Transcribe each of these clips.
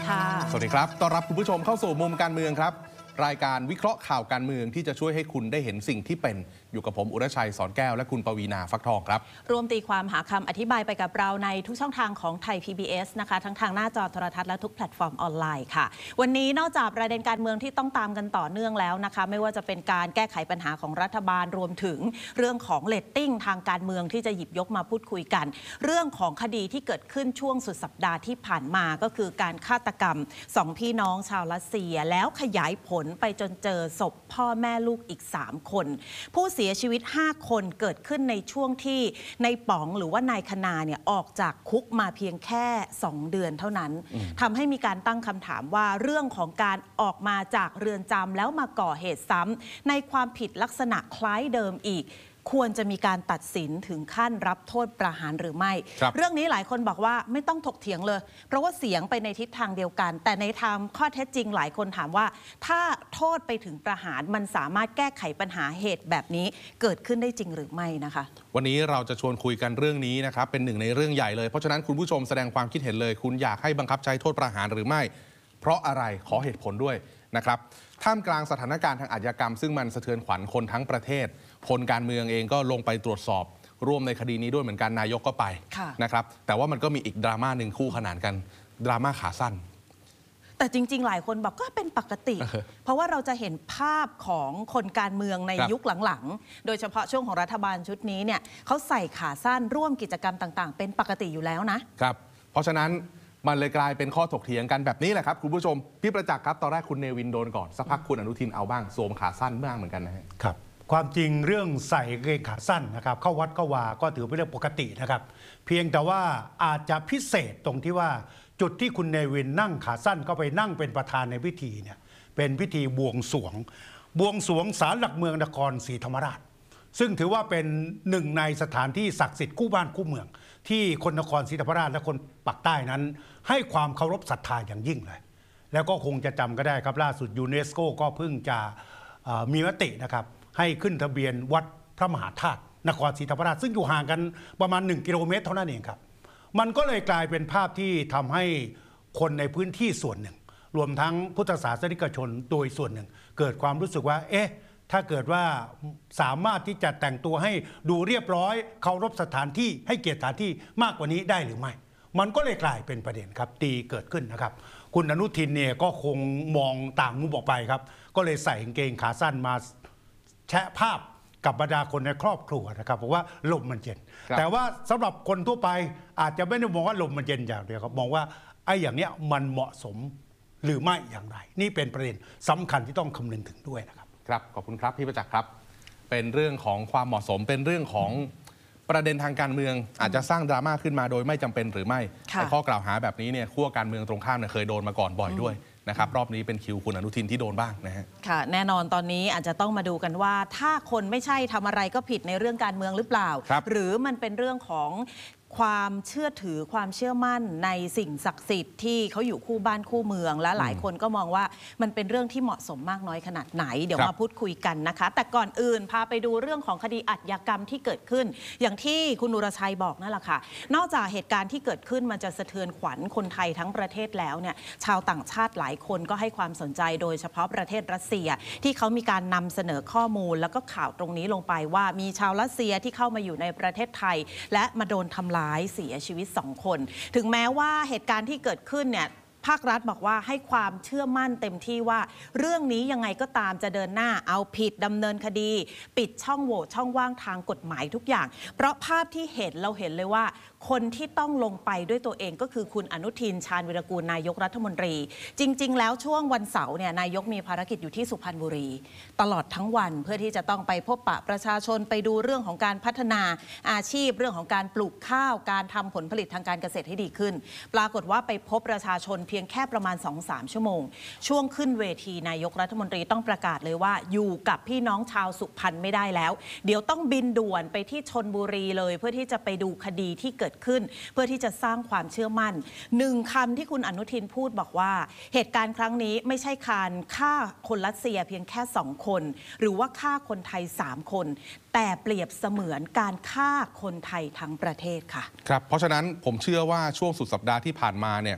ค่ะสวัสดีครับต้อนรับคุณผู้ชมเข้าสู่มุมการเมืองครับรายการวิเคราะห์ข่าวการเมืองที่จะช่วยให้คุณได้เห็นสิ่งที่เป็นอยู่กับผมอุรชัยสอนแก้วและคุณปวีณาฟักทองครับรวมตีความหาคำอธิบายไปกับเราในทุกช่องทางของไทย PBS นะคะทั้งทางหน้าจอโทรทัศน์และทุกแพลตฟอร์มออนไลน์ค่ะวันนี้นอกจากประเด็นการเมืองที่ต้องตามกันต่อเนื่องแล้วนะคะไม่ว่าจะเป็นการแก้ไขปัญหาของรัฐบาลรวมถึงเรื่องของเรตติ้งทางการเมืองที่จะหยิบยกมาพูดคุยกันเรื่องของคดีที่เกิดขึ้นช่วงสุดสัปดาห์ที่ผ่านมาก็คือการฆาตกรรม2พี่น้องชาวรัสเซียแล้วขยายผลไปจนเจอศพพ่อแม่ลูกอีก3คนผู้เสียชีวิต5คนเกิดขึ้นในช่วงที่ในป๋องหรือว่านายคณาเนี่ยออกจากคุกมาเพียงแค่2เดือนเท่านั้นทำให้มีการตั้งคำถามว่าเรื่องของการออกมาจากเรือนจำแล้วมาก่อเหตุซ้ำในความผิดลักษณะคล้ายเดิมอีกควรจะมีการตัดสินถึงขั้นรับโทษประหารหรือไม่เรื่องนี้หลายคนบอกว่าไม่ต้องถกเถียงเลยเพราะว่าเสียงไปในทิศทางเดียวกันแต่ในทางข้อเท็จจริงหลายคนถามว่าถ้าโทษไปถึงประหารมันสามารถแก้ไขปัญหาเหตุแบบนี้เกิดขึ้นได้จริงหรือไม่นะคะวันนี้เราจะชวนคุยกันเรื่องนี้นะครับเป็นหนึ่งในเรื่องใหญ่เลยเพราะฉะนั้นคุณผู้ชมแสดงความคิดเห็นเลยคุณอยากให้บังคับใช้โทษประหารหรือไม่เพราะอะไรขอเหตุผลด้วยนะครับท่ามกลางสถานการณ์ทางอาชญากรรมซึ่งมันสะเทือนขวัญคนทั้งประเทศคนการเมืองเองก็ลงไปตรวจสอบร่วมในคดีนี้ด้วยเหมือนกันนายกก็ไปนะครับแต่ว่ามันก็มีอีกดราม่าหนึ่งคู่ขนานกันดราม่าขาสั้นแต่จริงๆหลายคนบอกก็เป็นปกติเพราะว่าเราจะเห็นภาพของคนการเมืองในยุคหลังๆโดยเฉพาะช่วงของรัฐบาลชุดนี้เนี่ยเขาใส่ขาสั้นร่วมกิจกรรมต่างๆเป็นปกติอยู่แล้วนะครับเพราะฉะนั้นมันเลยกลายเป็นข้อถกเถียงกันแบบนี้แหละครับคุณผู้ชมพี่ประจักษ์ครับตอนแรกคุณเนวินโดนก่อนสักพักคุณอนุทินเอาบ้างสวมขาสั้นบ้างเหมือนกันนะครับความจริงเรื่องใส่กางเกงขาสั้นนะครับเข้าวัดเข้าวาก็ถือเป็นเรื่องปกตินะครับเพียงแต่ว่าอาจจะพิเศษตรงที่ว่าจุดที่คุณเนวินนั่งขาสั้นก็ไปนั่งเป็นประธานในพิธีเนี่ยเป็นพิธีบวงสรวงศาลหลักเมืองนครศรีธรรมราชซึ่งถือว่าเป็นหนึ่งในสถานที่ศักดิ์สิทธิ์คู่บ้านคู่เมืองที่คนนครศรีธรรมราชและคนปากใต้นั้นให้ความเคารพศรัทธาอย่างยิ่งเลยแล้วก็คงจะจำก็ได้ครับล่าสุดยูเนสโกก็เพิ่งจะมีมตินะครับให้ขึ้นทะเบียนวัดพระมหาธาตุนครศรีธรรมราชซึ่งอยู่ห่างกันประมาณ1 กิโลเมตรเท่านั้นเองครับมันก็เลยกลายเป็นภาพที่ทำให้คนในพื้นที่ส่วนหนึ่งรวมทั้งพุทธศาสนิกชนโดยส่วนหนึ่งเกิดความรู้สึกว่าถ้าเกิดว่าสามารถที่จะแต่งตัวให้ดูเรียบร้อยเคารพสถานที่ให้เกียรติสถานที่มากกว่านี้ได้หรือไม่มันก็เลยกลายเป็นประเด็นครับตีเกิดขึ้นนะครับคุณอนุทินเนี่ยก็คงมองต่างมุมออกไปครับก็เลยใส่กางเกงขาสั้นมาแชะภาพกับบรรดาคนในครอบครัวนะครับบอกว่าลมมันเย็นแต่ว่าสำหรับคนทั่วไปอาจจะไม่ได้มองว่าลมมันเย็นอย่างเดียวครับมองว่าไอ้อย่างเนี้ยมันเหมาะสมหรือไม่อย่างไรนี่เป็นประเด็นสำคัญที่ต้องคำนึงถึงด้วยนะครับครับขอบคุณครับพี่ประจักษ์ครับเป็นเรื่องของความเหมาะสมเป็นเรื่องของประเด็นทางการเมืองอาจจะสร้างดราม่าขึ้นมาโดยไม่จำเป็นหรือไม่แต่ข้อกล่าวหาแบบนี้เนี่ยขั้วการเมืองตรงข้ามเนี่ยเคยโดนมาก่อนบ่อยด้วยนะครับรอบนี้เป็นคิวคุณอนุทินที่โดนบ้างนะฮะค่ะแน่นอนตอนนี้อาจจะต้องมาดูกันว่าถ้าคนไม่ใช่ทำอะไรก็ผิดในเรื่องการเมืองหรือเปล่าหรือมันเป็นเรื่องของความเชื่อถือความเชื่อมั่นในสิ่งศักดิ์สิทธิ์ที่เขาอยู่คู่บ้านคู่เมืองและหลายคนก็มองว่ามันเป็นเรื่องที่เหมาะสมมากน้อยขนาดไหนเดี๋ยวมาพูดคุยกันนะคะแต่ก่อนอื่นพาไปดูเรื่องของคดีอาชญากรรมที่เกิดขึ้นอย่างที่คุณนุรชัยบอกนั่นแหละค่ะนอกจากเหตุการณ์ที่เกิดขึ้นมันจะสะเทือนขวัญคนไทยทั้งประเทศแล้วเนี่ยชาวต่างชาติหลายคนก็ให้ความสนใจโดยเฉพาะประเทศรัสเซียที่เขามีการนำเสนอข้อมูลแล้วก็ข่าวตรงนี้ลงไปว่ามีชาวรัสเซียที่เข้ามาอยู่ในประเทศไทยและมาโดนทำร้ายเสียชีวิต2 คนถึงแม้ว่าเหตุการณ์ที่เกิดขึ้นเนี่ยภาครัฐบอกว่าให้ความเชื่อมั่นเต็มที่ว่าเรื่องนี้ยังไงก็ตามจะเดินหน้าเอาผิดดำเนินคดีปิดช่องโหว่ช่องว่างทางกฎหมายทุกอย่างเพราะภาพที่เห็นเราเห็นเลยว่าคนที่ต้องลงไปด้วยตัวเองก็คือคุณอนุทินชาญวิรากูลนายกรัฐมนตรีจริงๆแล้วช่วงวันเสาร์เนี่ยนายกมีภารกิจอยู่ที่สุพรรณบุรีตลอดทั้งวันเพื่อที่จะต้องไปพบปะประชาชนไปดูเรื่องของการพัฒนาอาชีพเรื่องของการปลูกข้าวการทำผลผลิตทางการเกษตรให้ดีขึ้นปรากฏว่าไปพบประชาชนเพียงแค่ประมาณ 2-3 ชั่วโมงช่วงขึ้นเวทีนายกรัฐมนตรีต้องประกาศเลยว่าอยู่กับพี่น้องชาวสุพรรณไม่ได้แล้วเดี๋ยวต้องบินด่วนไปที่ชลบุรีเลยเพื่อที่จะไปดูคดีที่เกิดขึ้นเพื่อที่จะสร้างความเชื่อมั่น1 คำที่คุณอนุทินพูดบอกว่าเหตุการณ์ครั้งนี้ไม่ใช่การฆ่าคนรัสเซียเพียงแค่2 คนหรือว่าฆ่าคนไทย3 คนแต่เปรียบเสมือนการฆ่าคนไทยทั้งประเทศค่ะครับเพราะฉะนั้นผมเชื่อว่าช่วงสุดสัปดาห์ที่ผ่านมาเนี่ย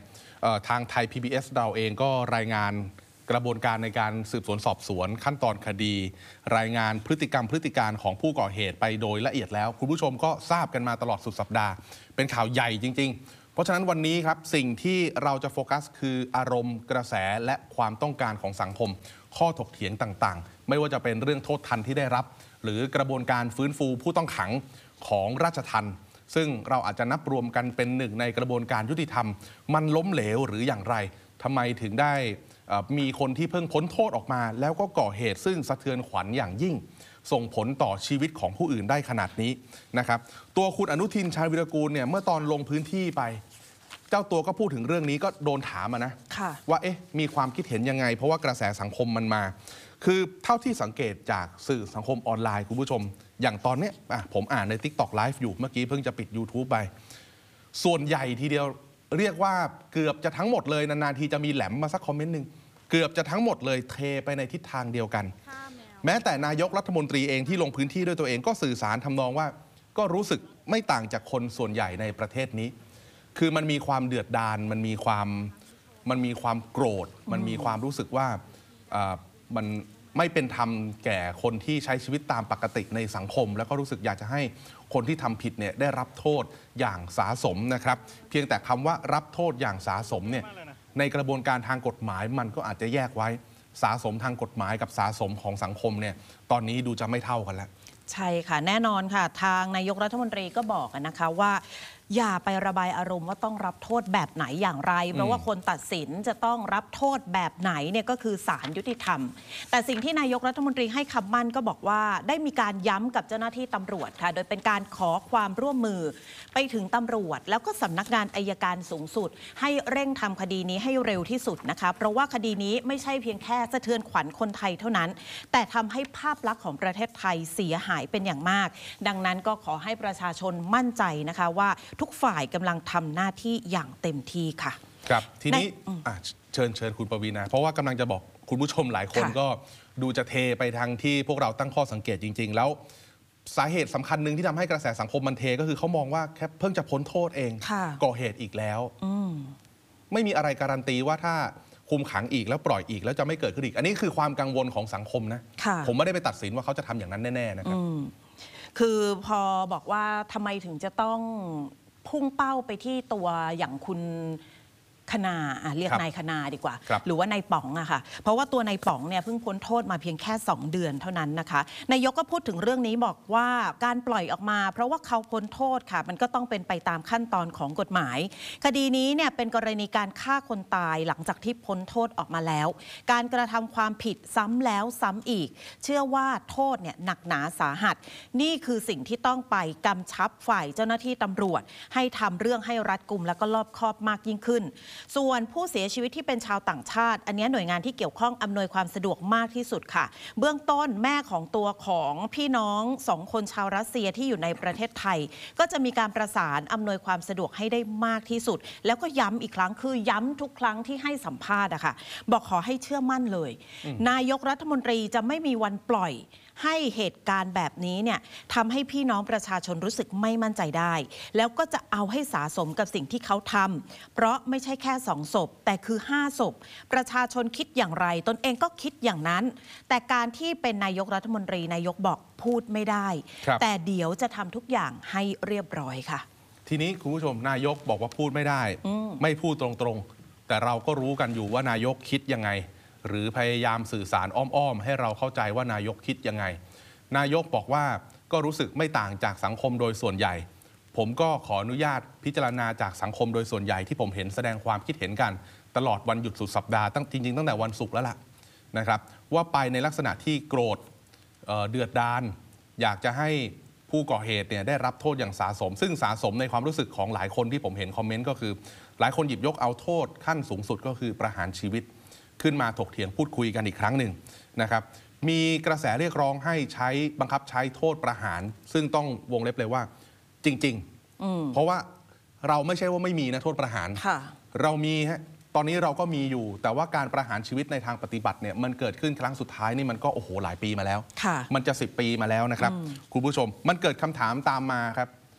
ทางไทย PBS เราเองก็รายงานกระบวนการในการสืบสวนสอบสวนขั้นตอนคดี รายงานพฤติกรรมพฤติการของผู้ก่อเหตุไปโดยละเอียดแล้วคุณผู้ชมก็ทราบกันมาตลอดสุดสัปดาห์เป็นข่าวใหญ่จริงๆเพราะฉะนั้นวันนี้ครับสิ่งที่เราจะโฟกัสคืออารมณ์กระแสและความต้องการของสังคมข้อถกเถียงต่างๆไม่ว่าจะเป็นเรื่องโทษทันที่ได้รับหรือกระบวนการฟื้นฟูผู้ต้องขังของราชทัณฑ์ซึ่งเราอาจจะนับรวมกันเป็นหนึ่งในกระบวนการยุติธรรมมันล้มเหลวหรืออย่างไรทำไมถึงได้มีคนที่เพิ่งพ้นโทษออกมาแล้วก็ก่อเหตุซึ่งสะเทือนขวัญอย่างยิ่งส่งผลต่อชีวิตของผู้อื่นได้ขนาดนี้นะครับตัวคุณอนุทินชาญวิรากูลเนี่ยเมื่อตอนลงพื้นที่ไปเจ้าตัวก็พูดถึงเรื่องนี้ก็โดนถามนะว่ามีความคิดเห็นยังไงเพราะว่ากระแสสังคมมันมาคือเท่าที่สังเกตจากสื่อสังคมออนไลน์คุณผู้ชมอย่างตอนนี้ผมอ่านใน TikTok Live อยู่เมื่อกี้เพิ่งจะปิด YouTube ไปส่วนใหญ่ทีเดียวเรียกว่าเกือบจะทั้งหมดเลยนานๆทีจะมีแหลมมาสักคอมเมนต์หนึ่งเกือบจะทั้งหมดเลยเทไปในทิศทางเดียวกันแม้แต่นายกรัฐมนตรีเองที่ลงพื้นที่ด้วยตัวเองก็สื่อสารทำนองว่าก็รู้สึกไม่ต่างจากคนส่วนใหญ่ในประเทศนี้คือมันมีความเดือดดาลมันมีความโกรธมันมีความรู้สึกว่ามันไม่เป็นธรรมแก่คนที่ใช้ชีวิตตามปกติในสังคมแล้วก็รู้สึกอยากจะให้คนที่ทำผิดเนี่ยได้รับโทษอย่างสาสมนะครับเพียงแต่คำว่ารับโทษอย่างสาสมเนี่ยในกระบวนการทางกฎหมายมันก็อาจจะแยกไว้สาสมทางกฎหมายกับสาสมของสังคมเนี่ยตอนนี้ดูจะไม่เท่ากันแล้วใช่ค่ะแน่นอนค่ะทางนายกรัฐมนตรีก็บอกนะคะว่าอย่าไประบายอารมณ์ว่าต้องรับโทษแบบไหนอย่างไรเพราะว่าคนตัดสินจะต้องรับโทษแบบไหนเนี่ยก็คือศาลยุติธรรมแต่สิ่งที่นายกรัฐมนตรีให้คำมั่นก็บอกว่าได้มีการย้ำกับเจ้าหน้าที่ตำรวจค่ะโดยเป็นการขอความร่วมมือไปถึงตำรวจแล้วก็สำนักงานอัยการสูงสุดให้เร่งทำคดีนี้ให้เร็วที่สุดนะคะเพราะว่าคดีนี้ไม่ใช่เพียงแค่สะเทือนขวัญคนไทยเท่านั้นแต่ทำให้ภาพลักษณ์ของประเทศไทยเสียหายเป็นอย่างมากดังนั้นก็ขอให้ประชาชนมั่นใจนะคะว่าทุกฝ่ายกำลังทำหน้าที่อย่างเต็มที่ค่ะครับทีนี้เชิญคุณปวีณาเพราะว่ากำลังจะบอกคุณผู้ชมหลายคนก็ดูจะเทไปทางที่พวกเราตั้งข้อสังเกตจริงๆแล้วสาเหตุสำคัญหนึ่งที่ทำให้กระแสสังคมมันเทก็คือเขามองว่าแค่เพิ่งจะพ้นโทษเองก่อเหตุอีกแล้วไม่มีอะไรการันตีว่าถ้าคุมขังอีกแล้วปล่อยอีกแล้วจะไม่เกิดขึ้นอีกอันนี้คือความกังวลของสังคมนะผมไม่ได้ไปตัดสินว่าเขาจะทำอย่างนั้นแน่ๆนะครับคือพอบอกว่าทำไมถึงจะต้องพุ่งเป้าไปที่ตัวอย่างคุณคณาเรียกนายคณาดีกว่าหรือว่านายป๋องอะค่ะเพราะว่าตัวนายป๋องเนี่ยเพิ่งพ้นโทษมาเพียงแค่2 เดือนเท่านั้นนะคะนายกก็พูดถึงเรื่องนี้บอกว่าการปล่อยออกมาเพราะว่าเขาพ้นโทษค่ะมันก็ต้องเป็นไปตามขั้นตอนของกฎหมายคดีนี้เนี่ยเป็นกรณีการฆ่าคนตายหลังจากที่พ้นโทษออกมาแล้วการกระทำความผิดซ้ำแล้วซ้ำอีกเชื่อว่าโทษเนี่ยหนักหนาสาหัสนี่คือสิ่งที่ต้องไปกำชับฝ่ายเจ้าหน้าที่ตำรวจให้ทำเรื่องให้รัดกุมและก็รอบคอบมากยิ่งขึ้นส่วนผู้เสียชีวิตที่เป็นชาวต่างชาติอันนี้หน่วยงานที่เกี่ยวข้องอำนวยความสะดวกมากที่สุดค่ะเบื้องต้นแม่ของตัวของพี่น้อง2 คนชาวรัสเซียที่อยู่ในประเทศไทยก็จะมีการประสานอำนวยความสะดวกให้ได้มากที่สุดแล้วก็ย้ำอีกครั้งคือย้ำทุกครั้งที่ให้สัมภาษณ์อะค่ะบอกขอให้เชื่อมั่นเลยนายกรัฐมนตรีจะไม่มีวันปล่อยให้เหตุการณ์แบบนี้เนี่ยทำให้พี่น้องประชาชนรู้สึกไม่มั่นใจได้แล้วก็จะเอาให้สะสมกับสิ่งที่เขาทำเพราะไม่ใช่แค่2 ศพแต่คือ5 ศพประชาชนคิดอย่างไรตนเองก็คิดอย่างนั้นแต่การที่เป็นนายกรัฐมนตรีนายกบอกพูดไม่ได้แต่เดี๋ยวจะทำทุกอย่างให้เรียบร้อยค่ะทีนี้คุณผู้ชมนายกบอกว่าพูดไม่ได้ไม่พูดตรงๆแต่เราก็รู้กันอยู่ว่านายกคิดยังไงหรือพยายามสื่อสารอ้อมๆให้เราเข้าใจว่านายกคิดยังไงนายกบอกว่าก็รู้สึกไม่ต่างจากสังคมโดยส่วนใหญ่ผมก็ขออนุญาตพิจารณาจากสังคมโดยส่วนใหญ่ที่ผมเห็นแสดงความคิดเห็นกันตลอดวันหยุดสุดสัปดาห์จริงๆตั้งแต่วันศุกร์แล้วล่ะนะครับว่าไปในลักษณะที่โกรธเดือดดาลอยากจะให้ผู้ก่อเหตุเนี่ยได้รับโทษอย่างสาสมซึ่งสาสมในความรู้สึกของหลายคนที่ผมเห็นคอมเมนต์ก็คือหลายคนหยิบยกเอาโทษขั้นสูงสุดก็คือประหารชีวิตขึ้นมาถกเถียงพูดคุยกันอีกครั้งหนึ่งนะครับมีกระแสเรียกร้องให้ใช้บังคับใช้โทษประหารซึ่งต้องวงเล็บเลยว่าจริงๆเพราะว่าเราไม่ใช่ว่าไม่มีนะโทษประหารเรามีฮะตอนนี้เราก็มีอยู่แต่ว่าการประหารชีวิตในทางปฏิบัติเนี่ยมันเกิดขึ้นครั้งสุดท้ายนี่มันก็โอ้โหหลายปีมาแล้วมันจะ10 ปีมาแล้วนะครับคุณผู้ชมมันเกิดคำถามตามมาครับ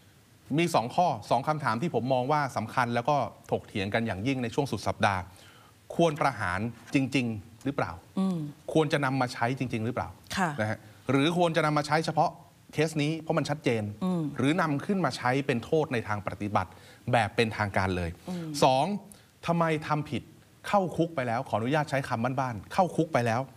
มี2 ข้อ 2 คำถามที่ผมมองว่าสำคัญแล้วก็ถกเถียงกันอย่างยิ่งในช่วงสุดสัปดาห์ ควรประหารจริง ๆ หรือเปล่า ควรจะนำมาใช้จริง ๆ หรือเปล่าค่ะนะฮะหรือควรจะนำมาใช้เฉพาะเคสนี้เพราะมันชัดเจน หรือนำขึ้นมาใช้เป็นโทษในทางปฏิบัติแบบเป็นทางการเลย 2. ทำไมทำผิดเข้าคุกไปแล้วขออนุญาตใช้คำบ้านๆเข้าคุกไปแล้ว